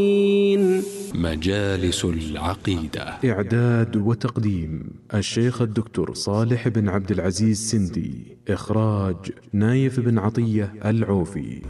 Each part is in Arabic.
مجالس العقيدة. إعداد وتقديم الشيخ الدكتور صالح بن عبد العزيز سندي. إخراج نايف بن عطية العوفي.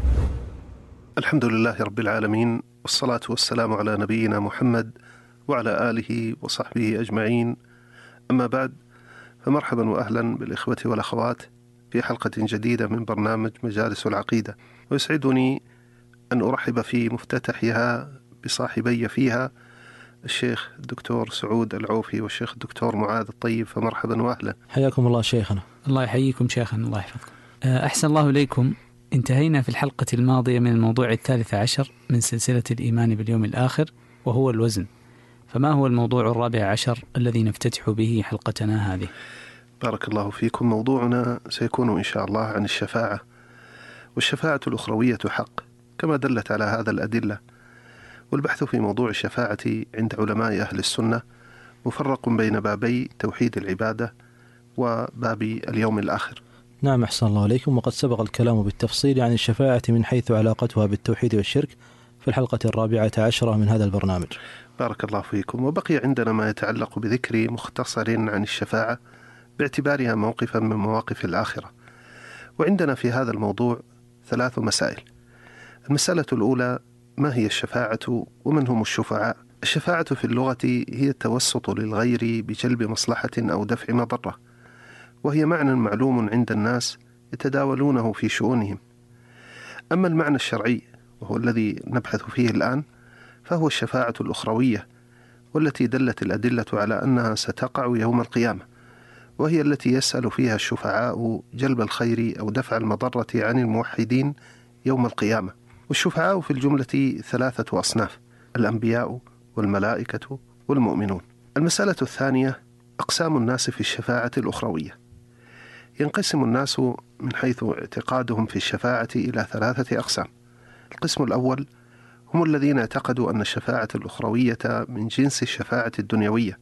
الحمد لله رب العالمين، والصلاة والسلام على نبينا محمد وعلى آله وصحبه أجمعين. أما بعد، فمرحبا وأهلا بالإخوة والأخوات في حلقة جديدة من برنامج مجالس العقيدة. ويسعدني أن أرحب في مفتتحها بصاحبي فيها الشيخ الدكتور سعود العوفي والشيخ الدكتور معاذ الطيب. فمرحبا وأهلا. حياكم الله شيخنا. الله يحييكم شيخنا، الله يحفظكم. أحسن الله إليكم. انتهينا في الحلقة الماضية من الموضوع 13 من سلسلة الإيمان باليوم الآخر، وهو الوزن. فما هو الموضوع 14 الذي نفتتح به حلقتنا هذه؟ بارك الله فيكم. موضوعنا سيكون إن شاء الله عن الشفاعة، والشفاعة الأخروية حق كما دلت على هذا الأدلة. والبحث في موضوع الشفاعة عند علماء أهل السنة مفرق بين بابي توحيد العبادة وباب اليوم الآخر. نعم، أحسن الله عليكم. وقد سبق الكلام بالتفصيل عن الشفاعة من حيث علاقتها بالتوحيد والشرك في الحلقة 14 من هذا البرنامج. بارك الله فيكم. وبقي عندنا ما يتعلق بذكر مختصر عن الشفاعة باعتبارها موقفا من مواقف الآخرة. وعندنا في هذا الموضوع 3 مسائل. المسألة الأولى: ما هي الشفاعة ومن هم الشفعاء؟ الشفاعة في اللغة هي التوسط للغير بجلب مصلحة أو دفع مضرة، وهي معنى معلوم عند الناس يتداولونه في شؤونهم. أما المعنى الشرعي وهو الذي نبحث فيه الآن، فهو الشفاعة الأخروية، والتي دلت الأدلة على أنها ستقع يوم القيامة، وهي التي يسأل فيها الشفعاء جلب الخير أو دفع المضرة عن الموحدين يوم القيامة. والشفعاء في الجملة 3 أصناف: الأنبياء والملائكة والمؤمنون. المسألة الثانية: أقسام الناس في الشفاعة الأخروية. ينقسم الناس من حيث اعتقادهم في الشفاعة إلى 3 أقسام. القسم الأول هم الذين اعتقدوا أن الشفاعة الأخروية من جنس الشفاعة الدنيوية،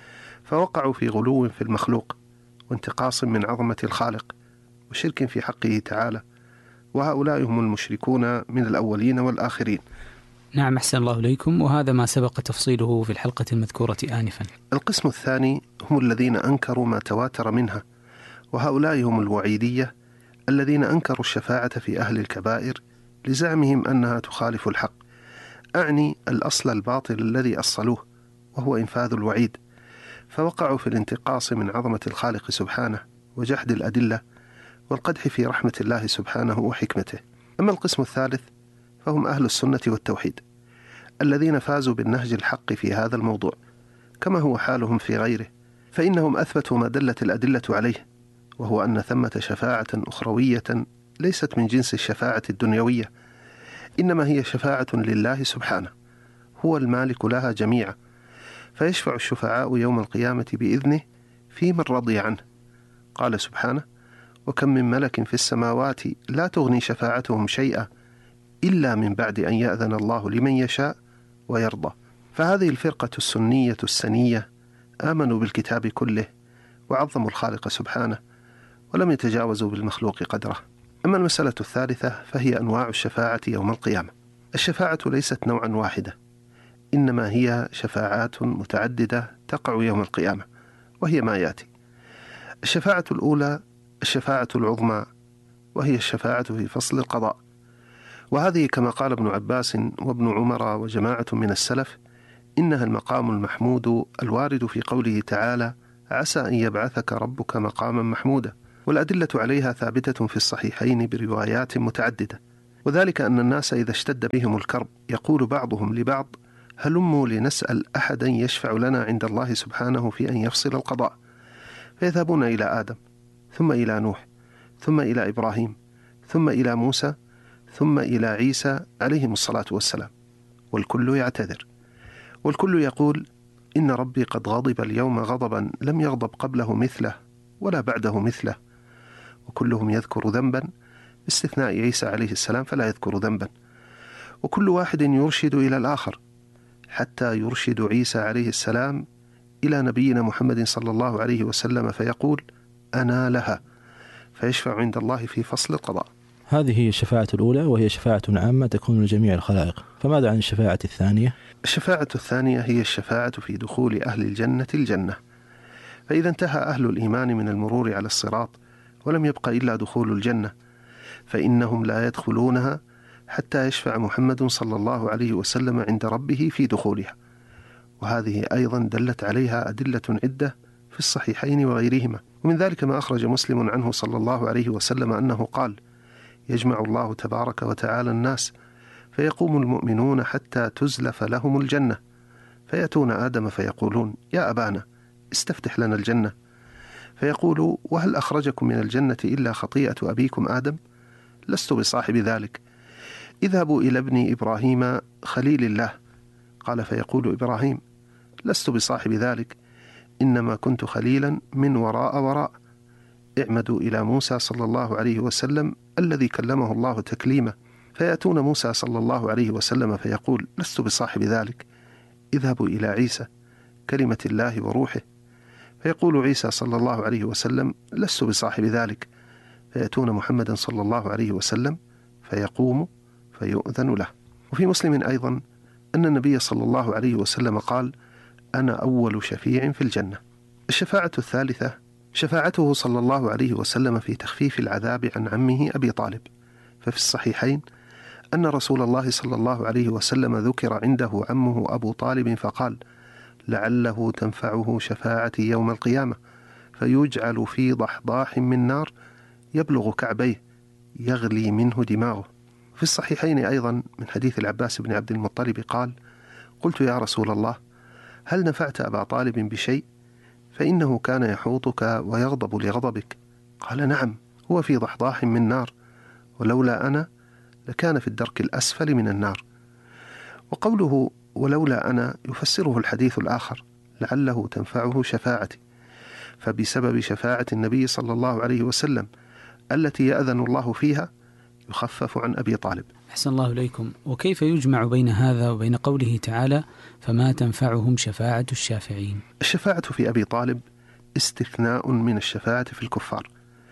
فوقعوا في غلو في المخلوق وانتقاص من عظمة الخالق وشرك في حقه تعالى، وهؤلاء هم المشركون من الأولين والآخرين. نعم، أحسن الله إليكم. وهذا ما سبق تفصيله في الحلقة المذكورة آنفا. القسم الثاني هم الذين أنكروا ما تواتر منها، وهؤلاء هم الوعيدية الذين أنكروا الشفاعة في أهل الكبائر لزعمهم أنها تخالف الحق، أعني الأصل الباطل الذي أصلوه وهو إنفاذ الوعيد، فوقعوا في الانتقاص من عظمة الخالق سبحانه وجحد الأدلة والقدح في رحمة الله سبحانه وحكمته. أما القسم الثالث فهم أهل السنة والتوحيد الذين فازوا بالنهج الحق في هذا الموضوع، كما هو حالهم في غيره، فإنهم أثبتوا ما دلت الأدلة عليه، وهو أن ثمة شفاعة أخروية ليست من جنس الشفاعة الدنيوية، إنما هي شفاعة لله سبحانه، هو المالك لها جميعا، فيشفع الشفعاء يوم القيامة بإذنه في من رضي عنه. قال سبحانه: وكم من ملك في السماوات لا تغني شفاعتهم شيئا إلا من بعد أن يأذن الله لمن يشاء ويرضى. فهذه الفرقة السنية السنية آمنوا بالكتاب كله وعظموا الخالق سبحانه ولم يتجاوزوا بالمخلوق قدره. أما المسألة الثالثة فهي أنواع الشفاعة يوم القيامة. الشفاعة ليست نوعا واحدة، إنما هي شفاعات متعددة تقع يوم القيامة، وهي ما يأتي. الشفاعة الأولى الشفاعة العظمى، وهي الشفاعة في فصل القضاء، وهذه كما قال ابن عباس وابن عمر وجماعة من السلف: إنها المقام المحمود الوارد في قوله تعالى: عسى أن يبعثك ربك مقاما محمودا. والأدلة عليها ثابتة في الصحيحين بروايات متعددة، وذلك أن الناس إذا اشتد بهم الكرب يقول بعضهم لبعض: هلموا لنسأل أحدا يشفع لنا عند الله سبحانه في أن يفصل القضاء، فيذهبون إلى آدم، ثم إلى نوح، ثم إلى إبراهيم، ثم إلى موسى، ثم إلى عيسى عليهم الصلاة والسلام، والكل يعتذر، والكل يقول: إن ربي قد غضب اليوم غضبا لم يغضب قبله مثله ولا بعده مثله. وكلهم يذكر ذنبا باستثناء عيسى عليه السلام فلا يذكر ذنبا، وكل واحد يرشد إلى الآخر حتى يرشد عيسى عليه السلام إلى نبينا محمد صلى الله عليه وسلم فيقول: أنا لها، فيشفع عند الله في فصل القضاء. هذه هي الشفاعة الأولى، وهي شفاعة عامة تكون لجميع الخلائق. فماذا عن الشفاعة الثانية؟ الشفاعة الثانية هي الشفاعة في دخول أهل الجنة الجنة. فإذا انتهى أهل الإيمان من المرور على الصراط ولم يبق إلا دخول الجنة، فإنهم لا يدخلونها حتى يشفع محمد صلى الله عليه وسلم عند ربه في دخولها. وهذه أيضا دلت عليها أدلة عدة في الصحيحين وغيرهما. ومن ذلك ما أخرج مسلم عنه صلى الله عليه وسلم أنه قال: يجمع الله تبارك وتعالى الناس فيقوم المؤمنون حتى تزلف لهم الجنة، فيأتون آدم فيقولون: يا أبانا استفتح لنا الجنة. فيقول: وهل أخرجكم من الجنة إلا خطيئة أبيكم آدم؟ لست بصاحب ذلك، اذهبوا إلى ابن إبراهيم خليل الله. قال فيقول إبراهيم: لست بصاحب ذلك، إنما كنت خليلا من وراء. اعمدوا إلى موسى صلى الله عليه وسلم الذي كلمه الله تكليما. فيأتون موسى صلى الله عليه وسلم فيقول: لست بصاحب ذلك، اذهبوا إلى عيسى كلمة الله وروحه. فيقول عيسى صلى الله عليه وسلم: لست بصاحب ذلك. فيأتون محمدا صلى الله عليه وسلم فيقوم فيؤذن له. وفي مسلم أيضا أن النبي صلى الله عليه وسلم قال: أنا أول شفيع في الجنة. الشفاعة الثالثة شفاعته صلى الله عليه وسلم في تخفيف العذاب عن عمه أبي طالب. ففي الصحيحين أن رسول الله صلى الله عليه وسلم ذكر عنده عمه أبو طالب فقال: لعله تنفعه شفاعتي يوم القيامة، فيجعل في ضحضاح من نار يبلغ كعبيه يغلي منه دماغه. في الصحيحين أيضا من حديث العباس بن عبد المطلب قال: قلت يا رسول الله، هل نفعت أبا طالب بشيء؟ فإنه كان يحوطك ويغضب لغضبك. قال: نعم، هو في ضحضاح من نار، ولولا أنا لكان في الدرك الأسفل من النار. وقوله ولولا أنا يفسره الحديث الآخر: لعله تنفعه شفاعتي، فبسبب شفاعة النبي صلى الله عليه وسلم التي يأذن الله فيها يخفف عن أبي طالب. أحسن الله إليكم. وكيف يجمع بين هذا وبين قوله تعالى: فما تنفعهم شفاعة الشافعين؟ الشفاعة في أبي طالب استثناء من الشفاعة في الكفار،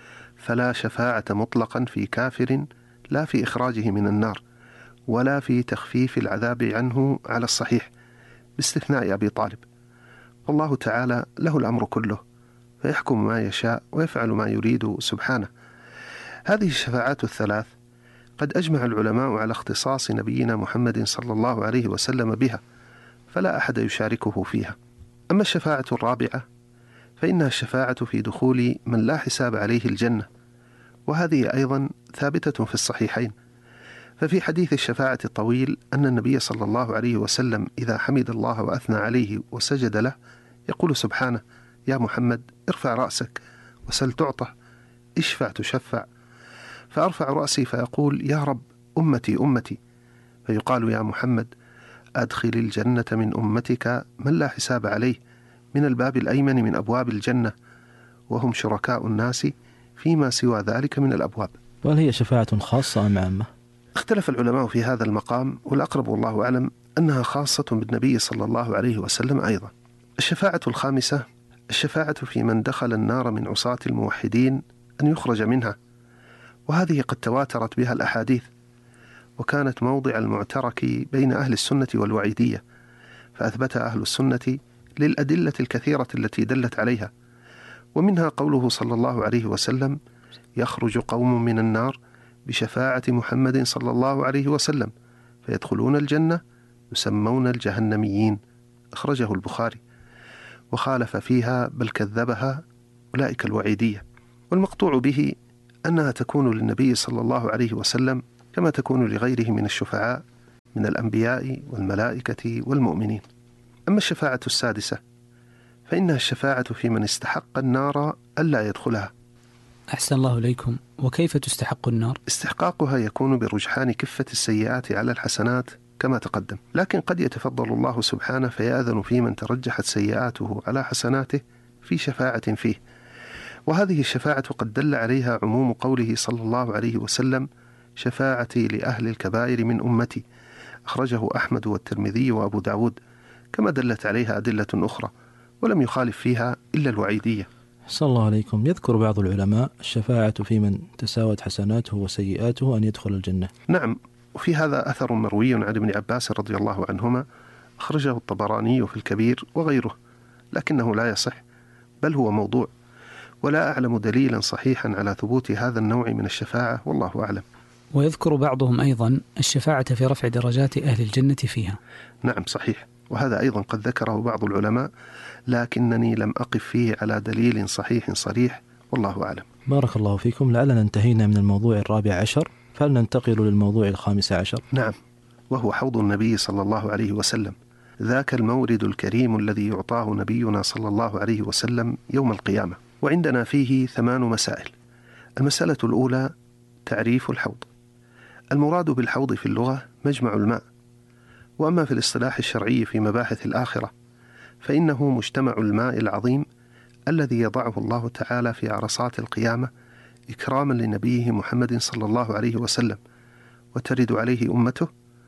فلا شفاعة مطلقا في كافر، لا في إخراجه من النار ولا في تخفيف العذاب عنه على الصحيح، باستثناء أبي طالب. والله تعالى له الأمر كله، فيحكم ما يشاء ويفعل ما يريد سبحانه. هذه الشفاعات الثلاث قد أجمع العلماء على اختصاص نبينا محمد صلى الله عليه وسلم بها، فلا أحد يشاركه فيها. أما الشفاعة الرابعة فإنها الشفاعة في دخول من لا حساب عليه الجنة، وهذه أيضا ثابتة في الصحيحين. ففي حديث الشفاعة الطويل أن النبي صلى الله عليه وسلم إذا حمد الله وأثنى عليه وسجد له يقول سبحانه: يا محمد ارفع رأسك وسل تعطى، اشفع تشفع. فأرفع رأسي فيقول: يا رب أمتي أمتي. فيقال: يا محمد أدخل الجنة من أمتك من لا حساب عليه من الباب الأيمن من أبواب الجنة، وهم شركاء الناس فيما سوى ذلك من الأبواب. وهل هي شفاعة خاصة أم عامة؟ اختلف العلماء في هذا المقام، والأقرب والله أعلم أنها خاصة بالنبي صلى الله عليه وسلم أيضا. الشفاعة الخامسة الشفاعة في من دخل النار من عصاة الموحدين أن يخرج منها، وهذه قد تواترت بها الأحاديث، وكانت موضع المعترك بين أهل السنة والوعيدية، فأثبتها أهل السنة للأدلة الكثيرة التي دلت عليها. ومنها قوله صلى الله عليه وسلم: يخرج قوم من النار بشفاعة محمد صلى الله عليه وسلم فيدخلون الجنة يسمون الجهنميين، أخرجه البخاري. وخالف فيها بل كذبها أولئك الوعيدية. والمقطوع به أنها تكون للنبي صلى الله عليه وسلم كما تكون لغيره من الشفعاء من الأنبياء والملائكة والمؤمنين. أما الشفاعة السادسة فإنها الشفاعة في من استحق النار ألا يدخلها. أحسن الله إليكم. وكيف تستحق النار؟ استحقاقها يكون برجحان كفة السيئات على الحسنات كما تقدم، لكن قد يتفضل الله سبحانه فيأذن في من ترجحت سيئاته على حسناته في شفاعة فيه. وهذه الشفاعة قد دل عليها عموم قوله صلى الله عليه وسلم: شفاعتي لأهل الكبائر من أمتي، أخرجه أحمد والترمذي وأبو داود، كما دلت عليها أدلة أخرى ولم يخالف فيها إلا الوعيدية. صلى الله عليكم. يذكر بعض العلماء الشفاعة في من تساوت حسناته وسيئاته أن يدخل الجنة. نعم، وفي هذا أثر مروي عن ابن عباس رضي الله عنهما أخرجه الطبراني في الكبير وغيره، لكنه لا يصح، بل هو موضوع، ولا أعلم دليلا صحيحا على ثبوت هذا النوع من الشفاعة، والله أعلم. ويذكر بعضهم أيضا الشفاعة في رفع درجات أهل الجنة فيها. نعم صحيح، وهذا أيضا قد ذكره بعض العلماء، لكنني لم أقف فيه على دليل صحيح صريح، والله أعلم. بارك الله فيكم. لعلنا انتهينا من الموضوع 14، فهل ننتقل للموضوع 15؟ نعم، وهو حوض النبي صلى الله عليه وسلم، ذاك المورد الكريم الذي يعطاه نبينا صلى الله عليه وسلم يوم القيامة. وعندنا فيه 8 مسائل. المسألة الأولى تعريف الحوض. المراد بالحوض في اللغة مجمع الماء، وأما في الاصطلاح الشرعي في مباحث الآخرة فإنه مجتمع الماء العظيم الذي يضعه الله تعالى في عرصات القيامة إكراما لنبيه محمد صلى الله عليه وسلم، وترد عليه أمته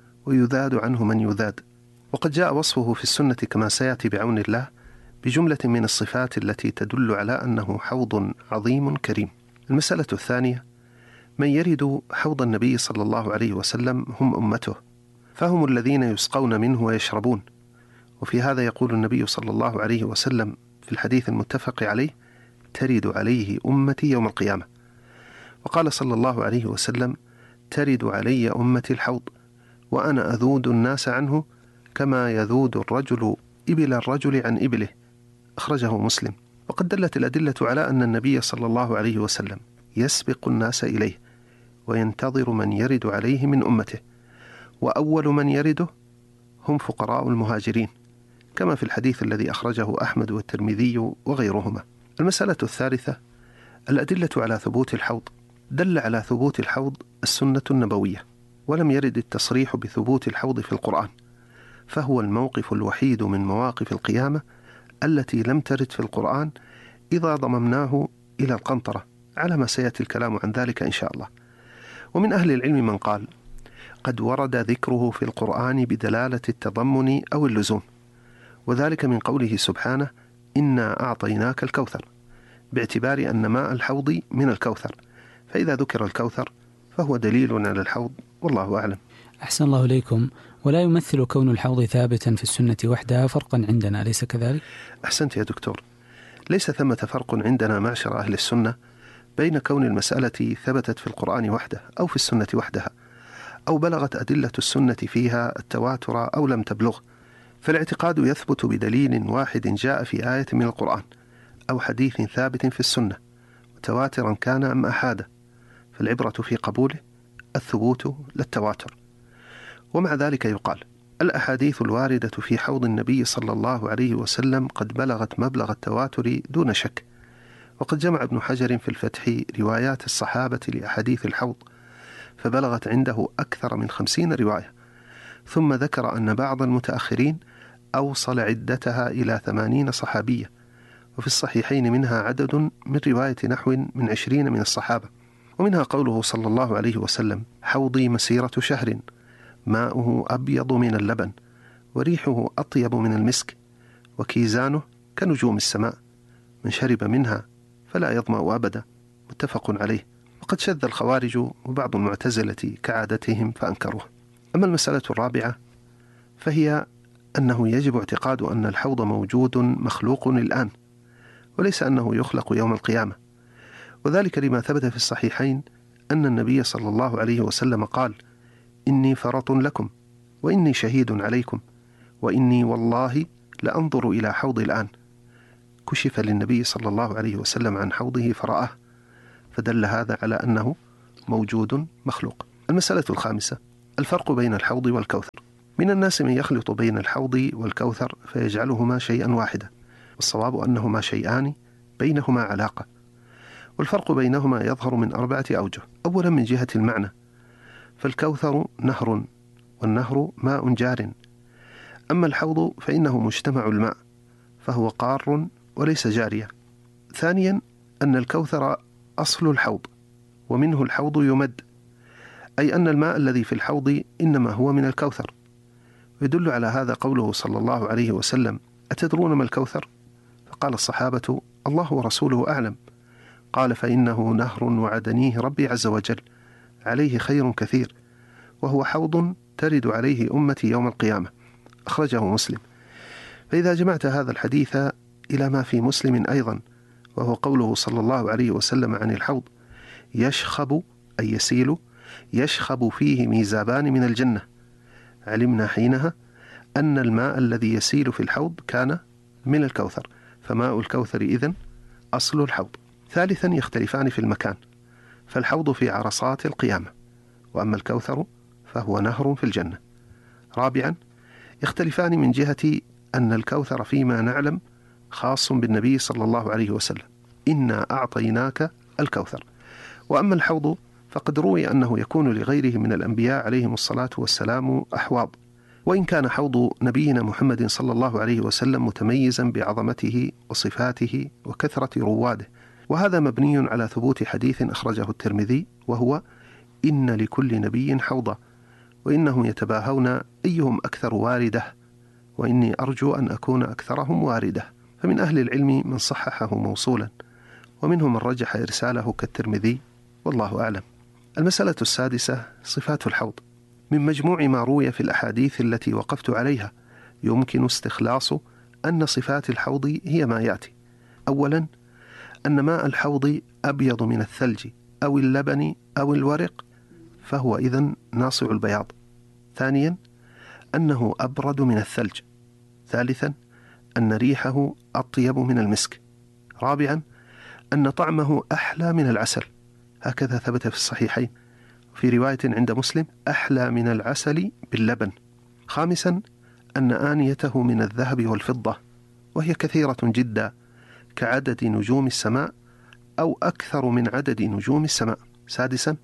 ويذاد عنه من يذاد. وقد جاء وصفه في السنة كما سيأتي بعون الله بجملة من الصفات التي تدل على أنه حوض عظيم كريم. المسألة الثانية من يرد حوض النبي صلى الله عليه وسلم هم أمته، فهم الذين يسقون منه ويشربون. وفي هذا يقول النبي صلى الله عليه وسلم في الحديث المتفق عليه: ترد عليه أمتي يوم القيامة. وقال صلى الله عليه وسلم: ترد علي أمتي الحوض وأنا أذود الناس عنه كما يذود الرجل إبل الرجل عن إبله، أخرجه مسلم. وقد دلت الأدلة على أن النبي صلى الله عليه وسلم يسبق الناس إليه وينتظر من يرد عليه من أمته، وأول من يرده هم فقراء المهاجرين، كما في الحديث الذي أخرجه أحمد والترمذي وغيرهما. المسألة الثالثة الأدلة على ثبوت الحوض. دل على ثبوت الحوض السنة النبوية، ولم يرد التصريح بثبوت الحوض في القرآن، فهو الموقف الوحيد من مواقف القيامة التي لم ترد في القرآن إذا ضممناه إلى القنطرة، على ما سيأتي الكلام عن ذلك إن شاء الله. ومن أهل العلم من قال قد ورد ذكره في القرآن بدلالة التضمن أو اللزوم، وذلك من قوله سبحانه: إنا أعطيناك الكوثر، باعتبار أن ماء الحوض من الكوثر، فإذا ذكر الكوثر فهو دليل على الحوض، والله أعلم. أحسن الله إليكم. ولا يمثل كون الحوض ثابتا في السنة وحدها فرقا عندنا، أليس كذلك؟ أحسنت يا دكتور، ليس ثمة فرق عندنا معشر أهل السنة بين كون المسألة ثبتت في القرآن وحده أو في السنة وحدها، أو بلغت أدلة السنة فيها التواتر أو لم تبلغ، فالاعتقاد يثبت بدليل واحد جاء في آية من القرآن أو حديث ثابت في السنة، متواترا كان أم أحادا، فالعبرة في قبوله الثبوت للتواتر. ومع ذلك يقال الأحاديث الواردة في حوض النبي صلى الله عليه وسلم قد بلغت مبلغ التواتر دون شك. وقد جمع ابن حجر في الفتح روايات الصحابة لأحاديث الحوض فبلغت عنده أكثر من 50 رواية، ثم ذكر أن بعض المتأخرين أوصل عدتها إلى 80 صحابية، وفي الصحيحين منها عدد من رواية نحو من 20 من الصحابة. ومنها قوله صلى الله عليه وسلم: حوضي مسيرة شهر ماؤه أبيض من اللبن وريحه أطيب من المسك وكيزانه كنجوم السماء، من شرب منها فلا يظمأ أبدا، متفق عليه. وقد شذ الخوارج وبعض المعتزلة كعادتهم فأنكروه. أما المسألة الرابعة فهي أنه يجب اعتقاد أن الحوض موجود مخلوق الآن، وليس أنه يخلق يوم القيامة، وذلك لما ثبت في الصحيحين أن النبي صلى الله عليه وسلم قال: إني فرط لكم وإني شهيد عليكم وإني والله لأنظر إلى حوض الآن. كشف للنبي صلى الله عليه وسلم عن حوضه فرآه، فدل هذا على أنه موجود مخلوق. المسألة الخامسة الفرق بين الحوض والكوثر. من الناس من يخلط بين الحوض والكوثر فيجعلهما شيئا واحدا، والصواب أنهما شيئان بينهما علاقة، والفرق بينهما يظهر من 4 أوجه. أولا من جهة المعنى، فالكوثر نهر، والنهر ماء جار، أما الحوض فإنه مجتمع الماء فهو قار وليس جاريا. ثانيا أن الكوثر أصل الحوض، ومنه الحوض يمد، أي أن الماء الذي في الحوض إنما هو من الكوثر. ويدل على هذا قوله صلى الله عليه وسلم: أتدرون ما الكوثر؟ فقال الصحابة: الله ورسوله أعلم. قال: فإنه نهر وعدنيه ربي عز وجل، عليه خير كثير، وهو حوض ترد عليه أمتي يوم القيامة. أخرجه مسلم. فإذا جمعت هذا الحديث إلى ما في مسلم أيضا، وهو قوله صلى الله عليه وسلم عن الحوض: يشخب أي يسيل، يشخب فيه ميزابان من الجنة، علمنا حينها أن الماء الذي يسيل في الحوض كان من الكوثر، فماء الكوثر إذن أصل الحوض. ثالثا، يختلفان في المكان، فالحوض في عرصات القيامة، وأما الكوثر فهو نهر في الجنة. رابعا، يختلفان من جهة أن الكوثر فيما نعلم خاص بالنبي صلى الله عليه وسلم، إنا أعطيناك الكوثر. وأما الحوض فقد روي أنه يكون لغيره من الأنبياء عليهم الصلاة والسلام أحواض، وإن كان حوض نبينا محمد صلى الله عليه وسلم متميزا بعظمته وصفاته وكثرة رواده، وهذا مبني على ثبوت حديث أخرجه الترمذي، وهو: إن لكل نبي حوضا، وإنهم يتباهون أيهم أكثر واردة، وإني أرجو أن أكون أكثرهم واردة. فمن أهل العلم من صححه موصولا، ومنهم من رجح إرساله كالترمذي، والله أعلم. المسألة السادسة: صفات الحوض. من مجموع ما روي في الأحاديث التي وقفت عليها يمكن استخلاص أن صفات الحوض هي ما يأتي. أولا، أن ماء الحوض أبيض من الثلج أو اللبن أو الورق، فهو إذن ناصع البياض. ثانيا، أنه أبرد من الثلج. ثالثا، أن ريحه أطيب من المسك. رابعا، أن طعمه أحلى من العسل، هكذا ثبت في الصحيحين، في رواية عند مسلم: أحلى من العسل باللبن. خامسا، أن آنيته من الذهب والفضة، وهي كثيرة جدا كعدد نجوم السماء أو أكثر من عدد نجوم السماء. سادسا،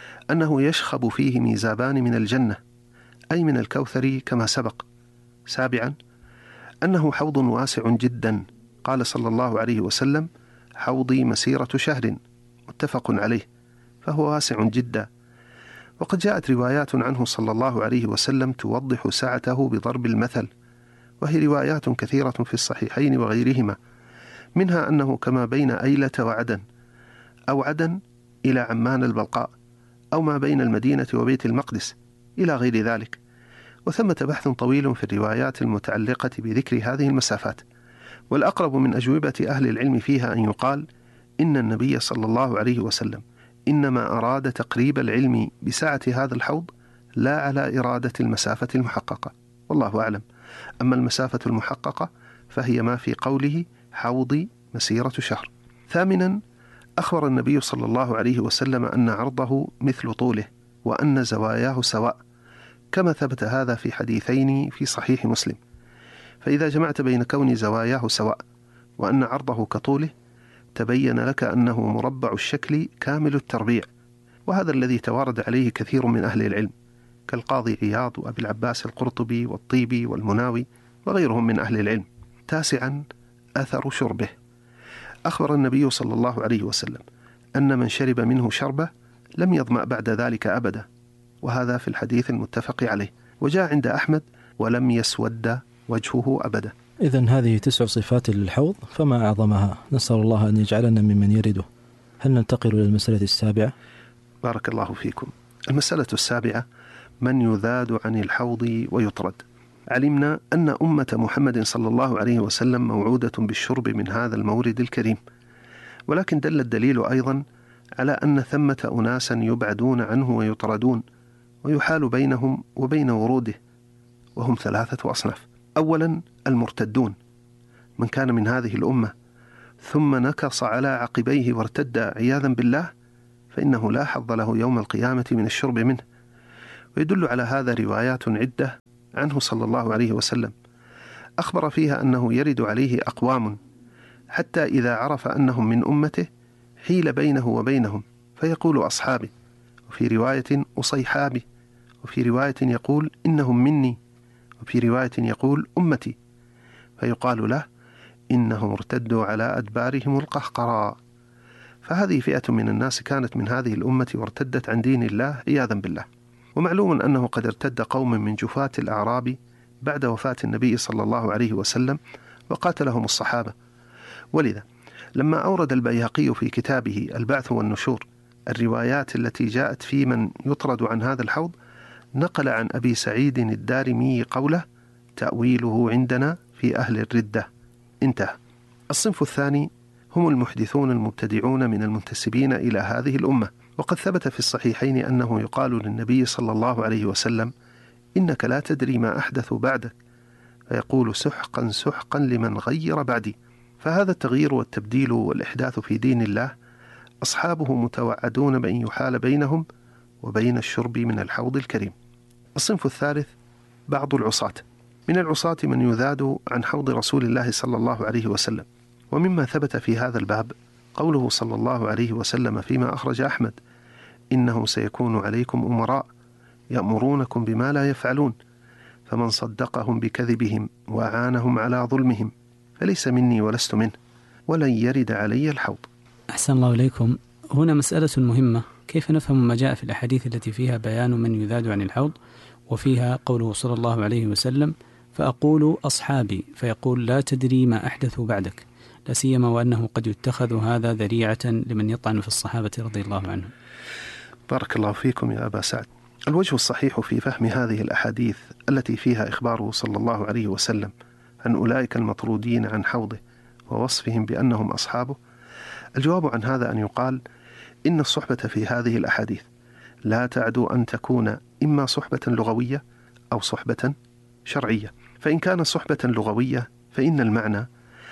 أنه يشخب فيه ميزابان من الجنة، أي من الكوثر كما سبق. سابعا، أنه حوض واسع جدا، قال صلى الله عليه وسلم: حوضي مسيرة شهر، متفق عليه، فهو واسع جدا. وقد جاءت روايات عنه صلى الله عليه وسلم توضح سعته بضرب المثل، وهي روايات كثيرة في الصحيحين وغيرهما، منها أنه كما بين أيلة وعدن، أو عدن إلى عمان البلقاء، أو ما بين المدينة وبيت المقدس، إلى غير ذلك. وثمة بحث طويل في الروايات المتعلقة بذكر هذه المسافات، والأقرب من أجوبة أهل العلم فيها أن يقال إن النبي صلى الله عليه وسلم إنما أراد تقريب العلم بسعة هذا الحوض، لا على إرادة المسافة المحققة، والله أعلم. أما المسافة المحققة فهي ما في قوله: حوضي مسيرة شهر. ثامنا، أخبر النبي صلى الله عليه وسلم أن عرضه مثل طوله، وأن زواياه سواء، كما ثبت هذا في حديثين في صحيح مسلم. فإذا جمعت بين كون زواياه سواء وأن عرضه كطوله، تبين لك أنه مربع الشكل كامل التربيع، وهذا الذي توارد عليه كثير من أهل العلم كالقاضي عياض وأبي العباس القرطبي والطيبي والمناوي وغيرهم من أهل العلم. تاسعا، أثر شربه. أخبر النبي صلى الله عليه وسلم أن من شرب منه شربة لم يظمأ بعد ذلك أبدا، وهذا في الحديث المتفق عليه، وجاء عند أحمد: ولم يسود وجهه أبدا. إذن هذه 9 صفات للحوض، فما أعظمها. نسأل الله أن يجعلنا ممن يرده. هل ننتقل إلى المسألة السابعة؟ بارك الله فيكم. المسألة السابعة: من يذاد عن الحوض ويطرد. علمنا أن أمة محمد صلى الله عليه وسلم موعودة بالشرب من هذا المورد الكريم، ولكن دل الدليل أيضا على أن ثمة أناسا يبعدون عنه ويطردون، ويحال بينهم وبين وروده، وهم 3 أصناف. أولا، المرتدون، من كان من هذه الأمة ثم نكص على عقبيه وارتد عياذا بالله، فإنه لا حظ له يوم القيامة من الشرب منه. ويدل على هذا روايات عدة عنه صلى الله عليه وسلم أخبر فيها أنه يرد عليه أقوام حتى إذا عرف أنهم من أمته حيل بينه وبينهم فيقول أصحابي، وفي رواية أصيحابي، وفي رواية يقول إنهم مني، وفي رواية يقول أمتي، فيقال له إنهم ارتدوا على أدبارهم القهقراء. فهذه فئة من الناس كانت من هذه الأمة وارتدت عن دين الله عياذا بالله. ومعلوم أنه قد ارتد قوم من جفاة الأعراب بعد وفاة النبي صلى الله عليه وسلم وقاتلهم الصحابة، ولذا لما أورد البيهقي في كتابه البعث والنشور الروايات التي جاءت في من يطرد عن هذا الحوض، نقل عن أبي سعيد الدارمي قوله: تأويله عندنا في أهل الردة. انتهى. الصنف الثاني هم المحدثون المبتدعون من المنتسبين إلى هذه الأمة. وقد ثبت في الصحيحين أنه يقال للنبي صلى الله عليه وسلم: إنك لا تدري ما أحدث بعدك، فيقول: سحقا سحقا لمن غير بعدي. فهذا التغيير والتبديل والإحداث في دين الله أصحابه متوعدون بأن يحال بينهم وبين الشرب من الحوض الكريم. الصنف الثالث بعض العصاة. من العصاة من يذاد عن حوض رسول الله صلى الله عليه وسلم. ومما ثبت في هذا الباب قوله صلى الله عليه وسلم فيما أخرج أحمد: إنه سيكون عليكم أمراء يأمرونكم بما لا يفعلون، فمن صدقهم بكذبهم وأعانهم على ظلمهم فليس مني ولست منه، ولن يرد علي الحوض. أحسن الله إليكم. هنا مسألة مهمة: كيف نفهم ما جاء في الأحاديث التي فيها بيان من يذاد عن الحوض، وفيها قوله صلى الله عليه وسلم: فأقول أصحابي، فيقول: لا تدري ما أحدثوا بعدك، لا سيما وأنه قد يتخذ هذا ذريعة لمن يطعن في الصحابة رضي الله عنهم. بارك الله فيكم يا أبا سعد. الوجه الصحيح في فهم هذه الأحاديث التي فيها إخباره صلى الله عليه وسلم عن أولئك المطرودين عن حوضه ووصفهم بأنهم أصحابه، الجواب عن هذا أن يقال: إن الصحبة في هذه الأحاديث لا تعدو أن تكون إما صحبة لغوية أو صحبة شرعية. فإن كان صحبة لغوية فإن المعنى: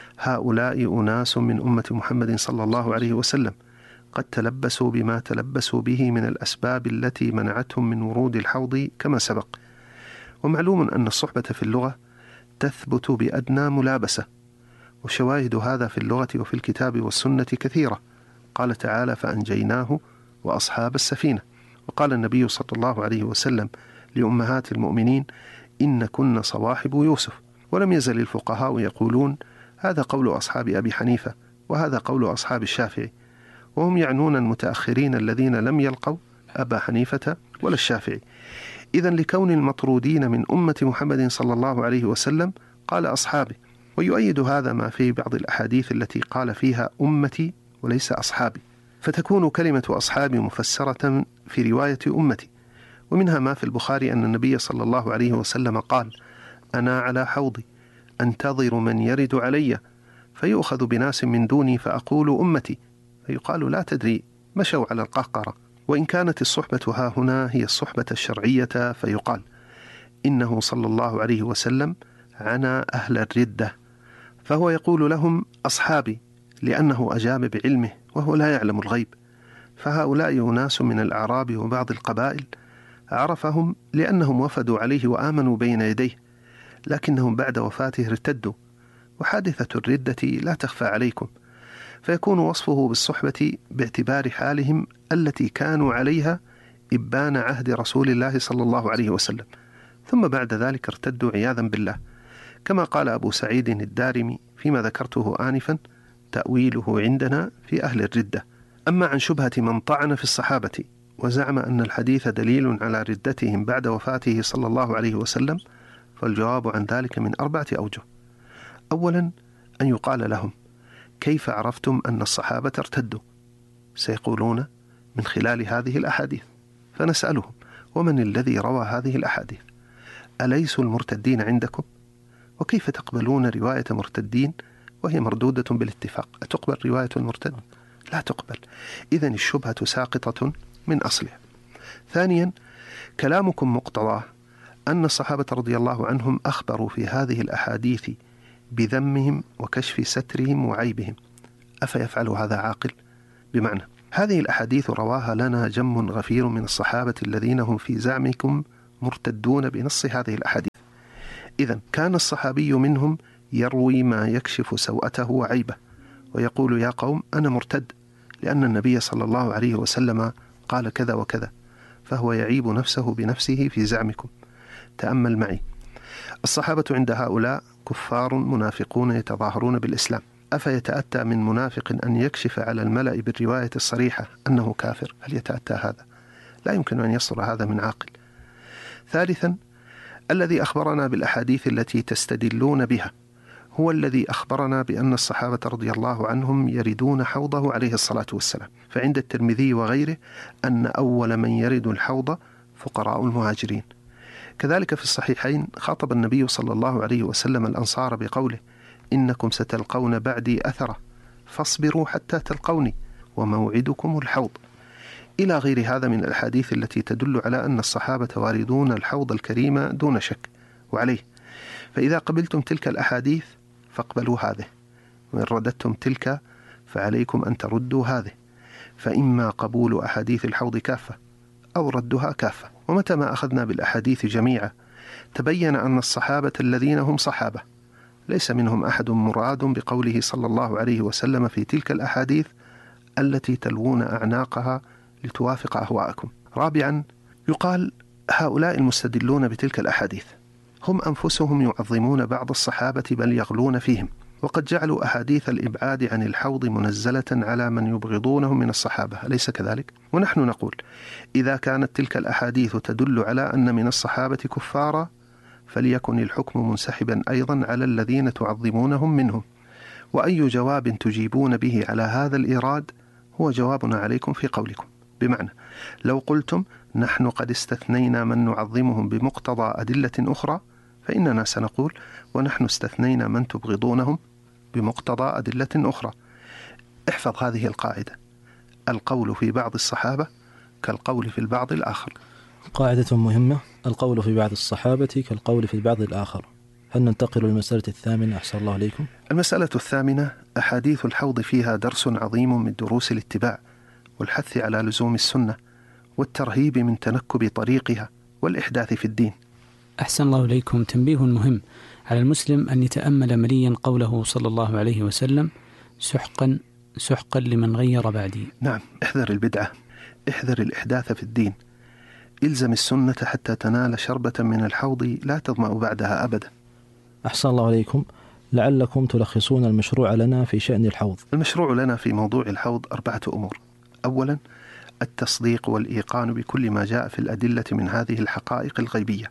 هؤلاء أناس من أمة محمد صلى الله عليه وسلم قد تلبسوا بما تلبسوا به من الأسباب التي منعتهم من ورود الحوض كما سبق. ومعلوم أن الصحبة في اللغة تثبت بأدنى ملابسة، وشواهد هذا في اللغة وفي الكتاب والسنة كثيرة. قال تعالى: فأنجيناه وأصحاب السفينة. وقال النبي صلى الله عليه وسلم لأمهات المؤمنين: إن كن صواحب يوسف. ولم يزل الفقهاء يقولون: هذا قول أصحاب أبي حنيفة، وهذا قول أصحاب الشافعي، وهم يعنون المتأخرين الذين لم يلقوا أبا حنيفة ولا الشافعي. إذن لكون المطرودين من أمة محمد صلى الله عليه وسلم قال أصحابي. ويؤيد هذا ما في بعض الأحاديث التي قال فيها أمتي وليس أصحابي، فتكون كلمة أصحابي مفسرة في رواية أمتي. ومنها ما في البخاري أن النبي صلى الله عليه وسلم قال: أنا على حوضي أنتظر من يرد علي، فيؤخذ بناس من دوني فأقول أمتي، فيقال: لا تدري مشوا على القهقرة. وإن كانت الصحبة ها هنا هي الصحبة الشرعية فيقال: إنه صلى الله عليه وسلم عنا أهل الردة، فهو يقول لهم أصحابي لأنه أجاب بعلمه وهو لا يعلم الغيب. فهؤلاء أناس من الأعراب وبعض القبائل عرفهم لأنهم وفدوا عليه وآمنوا بين يديه، لكنهم بعد وفاته ارتدوا، وحادثة الردة لا تخفى عليكم، فيكون وصفه بالصحبة باعتبار حالهم التي كانوا عليها إبان عهد رسول الله صلى الله عليه وسلم، ثم بعد ذلك ارتدوا عياذا بالله، كما قال أبو سعيد الدارمي فيما ذكرته آنفا: تأويله عندنا في أهل الردة. أما عن شبهة من طعن في الصحابة وزعم أن الحديث دليل على ردتهم بعد وفاته صلى الله عليه وسلم، فالجواب عن ذلك من 4 أوجه. أولا، أن يقال لهم: كيف عرفتم أن الصحابة ارتدوا؟ سيقولون: من خلال هذه الأحاديث. فنسألهم: ومن الذي روى هذه الأحاديث؟ أليسوا المرتدين عندكم؟ وكيف تقبلون رواية مرتدين وهي مردودة بالاتفاق؟ أتقبل رواية المرتد؟ لا تقبل. إذن الشبهة ساقطة من أصلها. ثانيا، كلامكم مقتضاه أن الصحابة رضي الله عنهم أخبروا في هذه الأحاديث بذمهم وكشف سترهم وعيبهم. أفيفعل هذا عاقل؟ بمعنى هذه الأحاديث رواها لنا جم غفير من الصحابة الذين هم في زعمكم مرتدون بنص هذه الأحاديث. إذن كان الصحابي منهم يروي ما يكشف سوءته وعيبه، ويقول: يا قوم أنا مرتد لأن النبي صلى الله عليه وسلم قال كذا وكذا، فهو يعيب نفسه بنفسه في زعمكم. تأمل معي، الصحابة عند هؤلاء كفار منافقون يتظاهرون بالإسلام، أفيتأتى من منافق أن يكشف على الملأ بالرواية الصريحة أنه كافر؟ هل يتأتى هذا؟ لا يمكن أن يصدر هذا من عاقل. ثالثا، الذي أخبرنا بالأحاديث التي تستدلون بها هو الذي أخبرنا بأن الصحابة رضي الله عنهم يردون حوضه عليه الصلاة والسلام. فعند الترمذي وغيره أن أول من يرد الحوض فقراء المهاجرين. كذلك في الصحيحين خاطب النبي صلى الله عليه وسلم الأنصار بقوله: إنكم ستلقون بعدي أثرة فاصبروا حتى تلقوني وموعدكم الحوض، إلى غير هذا من الأحاديث التي تدل على أن الصحابة واردون الحوض الكريم دون شك. وعليه فإذا قبلتم تلك الأحاديث فاقبلوا هذه، وإن رددتم تلك فعليكم أن تردوا هذه، فإما قبول أحاديث الحوض كافة أو ردها كافة. ومتى ما أخذنا بالأحاديث جميعا تبين أن الصحابة الذين هم صحابة ليس منهم أحد مراد بقوله صلى الله عليه وسلم في تلك الأحاديث التي تلوون أعناقها لتوافق أهواءكم. رابعا، يقال هؤلاء المستدلون بتلك الأحاديث هم أنفسهم يعظمون بعض الصحابة بل يغلون فيهم، وقد جعلوا أحاديث الإبعاد عن الحوض منزلة على من يبغضونهم من الصحابة، أليس كذلك؟ ونحن نقول إذا كانت تلك الأحاديث تدل على أن من الصحابة كفارا فليكن الحكم منسحبا أيضا على الذين تعظمونهم منهم. وأي جواب تجيبون به على هذا الإيراد هو جوابنا عليكم في قولكم. بمعنى لو قلتم نحن قد استثنينا من نعظمهم بمقتضى أدلة أخرى، فإننا سنقول ونحن استثنينا من تبغضونهم بمقتضى أدلة أخرى. احفظ هذه القاعدة: القول في بعض الصحابة كالقول في البعض الآخر. قاعدة مهمة: القول في بعض الصحابة كالقول في البعض الآخر. هل ننتقل للمسألة الثامنة؟ أحسن الله عليكم. المسألة الثامنة: أحاديث الحوض فيها درس عظيم من دروس الاتباع والحث على لزوم السنة والترهيب من تنكب طريقها والإحداث في الدين. أحسن الله إليكم. تنبيه مهم على المسلم أن يتأمل مليا قوله صلى الله عليه وسلم: سحقا لمن غير بعدي. نعم، احذر البدعة، احذر الإحداث في الدين، إلزم السنة حتى تنال شربة من الحوض لا تظمأ بعدها أبدا. أحسن الله عليكم. لعلكم تلخصون المشروع لنا في شأن الحوض. المشروع لنا في موضوع الحوض 4 أمور. أولا، التصديق والإيقان بكل ما جاء في الأدلة من هذه الحقائق الغيبية.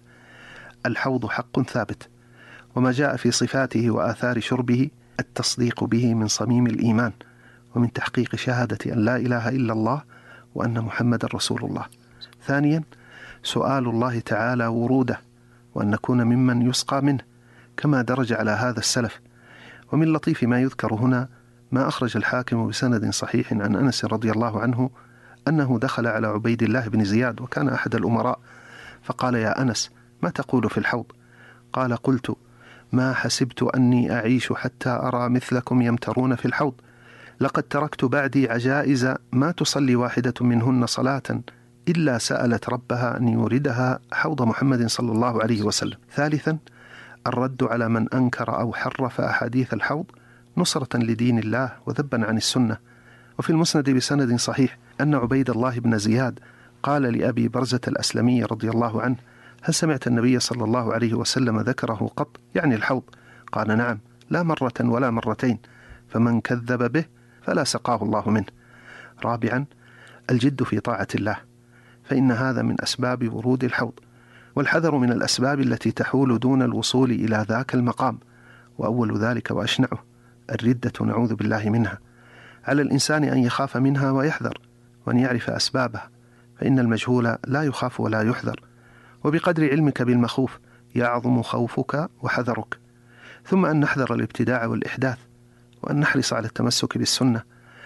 الحوض حق ثابت، وما جاء في صفاته وآثار شربه التصديق به من صميم الإيمان ومن تحقيق شهادة أن لا إله إلا الله وأن محمد رسول الله. ثانيا، سؤال الله تعالى وروده وأن نكون ممن يسقى منه كما درج على هذا السلف. ومن لطيف ما يذكر هنا ما أخرج الحاكم بسند صحيح عن أنس رضي الله عنه أنه دخل على عبيد الله بن زياد وكان أحد الأمراء، فقال: يا أنس، ما تقول في الحوض؟ قال: قلت: ما حسبت أني أعيش حتى أرى مثلكم يمترون في الحوض، لقد تركت بعدي عجائز ما تصلي واحدة منهن صلاة إلا سألت ربها أن يوردها حوض محمد صلى الله عليه وسلم. ثالثا، الرد على من أنكر أو حرف أحاديث الحوض نصرة لدين الله وذبا عن السنة. وفي المسند بسند صحيح أن عبيد الله بن زياد قال لأبي برزة الأسلمي رضي الله عنه: هل سمعت النبي صلى الله عليه وسلم ذكره قط؟ يعني الحوض. قال: نعم، لا مرة ولا مرتين، فمن كذب به فلا سقاه الله منه. رابعا، الجد في طاعة الله، فإن هذا من أسباب ورود الحوض، والحذر من الأسباب التي تحول دون الوصول إلى ذاك المقام، وأول ذلك وأشنعه الردة، نعوذ بالله منها. على الإنسان أن يخاف منها ويحذر، وأن يعرف أسبابها، فإن المجهول لا يخاف ولا يحذر، وبقدر علمك بالمخوف يعظم خوفك وحذرك. ثم أن نحذر الابتداع والإحداث، وأن نحرص على التمسك بالسنة.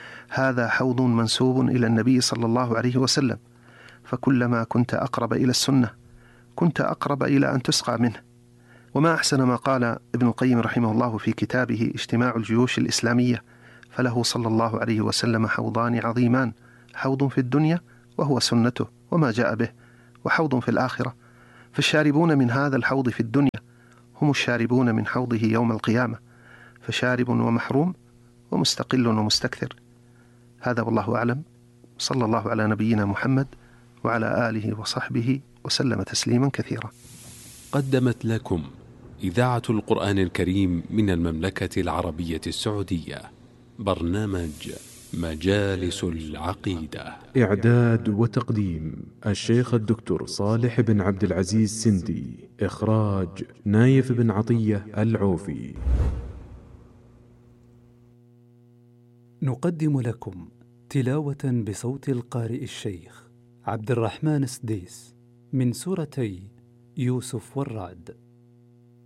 هذا حوض منسوب إلى النبي صلى الله عليه وسلم، فكلما كنت أقرب إلى السنة كنت أقرب إلى أن تسقى منه. وما أحسن ما قال ابن القيم رحمه الله في كتابه اجتماع الجيوش الإسلامية: فله صلى الله عليه وسلم حوضان عظيمان، حوض في الدنيا وهو سنته وما جاء به، وحوض في الآخرة. فالشاربون من هذا الحوض في الدنيا هم الشاربون من حوضه يوم القيامة، فشارب ومحروم ومستقل ومستكثر. هذا والله أعلم. صلى الله على نبينا محمد وعلى آله وصحبه وسلم تسليما كثيرا. قدمت لكم إذاعة القرآن الكريم من المملكة العربية السعودية برنامج مجالس العقيدة. إعداد وتقديم الشيخ الدكتور صالح بن عبد العزيز سندي. إخراج نايف بن عطية العوفي. نقدم لكم تلاوة بصوت القارئ الشيخ عبد الرحمن السديس من سورتي يوسف والرعد.